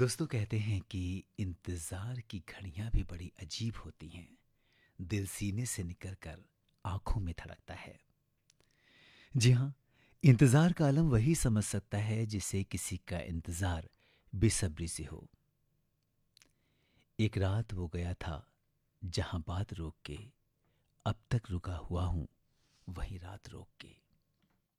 दोस्तों कहते हैं कि इंतज़ार की घड़ियां भी बड़ी अजीब होती हैं। दिल सीने से निकल कर आंखों में धड़कता है। जी हाँ, इंतज़ार का आलम वही समझ सकता है जिसे किसी का इंतज़ार बेसब्री से हो। एक रात वो गया था जहां बात रोक के, अब तक रुका हुआ हूं वही रात रोक के।